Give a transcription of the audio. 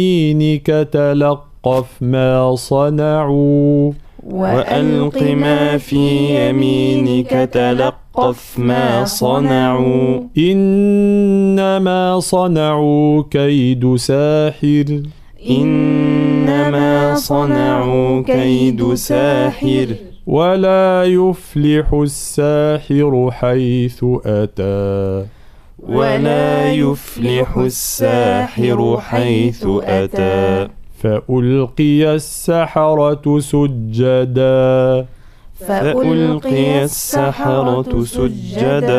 يمينك تلقف ما صنعوا وألق ما في يمينك تلقف ما صنعوا إنما صنعوا كيد ساحر إنما صنعوا كيد ساحر ولا يفلح الساحر حيث أتى ولا يفلح الساحر حيث أتى فألقي السحرة سجدا فألقي السحرة سجدا